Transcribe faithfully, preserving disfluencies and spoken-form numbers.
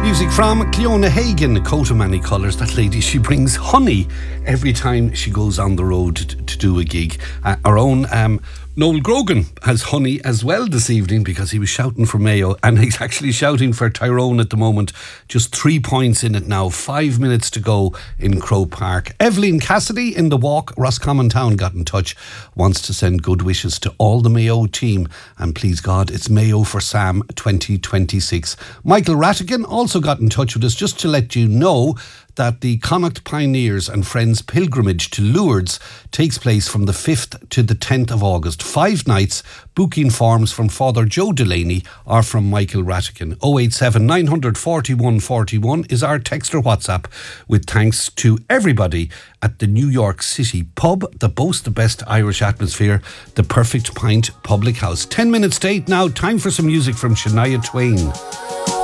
Music from Cleona Hagan, coat of many colours. That lady, she brings honey every time she goes on the road to, to do a gig. Uh, our own um, Noel Grogan has honey as well this evening because he was shouting for Mayo, and he's actually shouting for Tyrone at the moment. Just three points in it now, five minutes to go in Croke Park. Evelyn Cassidy in the walk, Roscommon Town, got in touch, wants to send good wishes to all the Mayo team, and please God, it's Mayo for Sam twenty twenty-six. Michael Rattigan also got in touch with us just to let you know that the Connacht Pioneers and Friends pilgrimage to Lourdes takes place from the fifth to the tenth of August. Five nights. Booking forms from Father Joe Delaney or from Michael Rattigan. oh eight seven, nine four one, four one is our text or WhatsApp, with thanks to everybody at the New York City pub that boasts the best Irish atmosphere, the Perfect Pint Public House. Ten minutes to eight now, time for some music from Shania Twain.